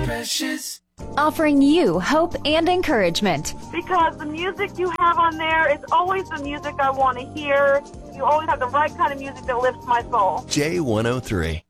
Precious. Offering you hope and encouragement. Because the music you have on there is always the music I want to hear. You always have the right kind of music that lifts my soul. J103.